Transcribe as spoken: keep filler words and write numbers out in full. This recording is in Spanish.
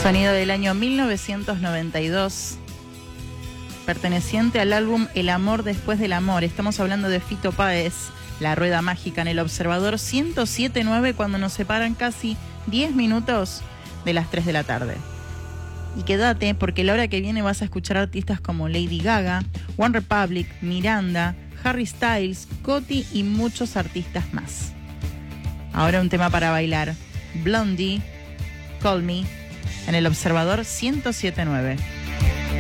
Sonido del año mil novecientos noventa y dos, perteneciente al álbum El amor después del amor. Estamos hablando de Fito Páez, La rueda mágica en el Observador ciento siete punto nueve, cuando nos separan casi diez minutos de las tres de la tarde. Y quédate, porque la hora que viene vas a escuchar artistas como Lady Gaga, One Republic, Miranda, Harry Styles, Coti y muchos artistas más. Ahora un tema para bailar: Blondie, Call Me, en el Observador ciento siete punto nueve.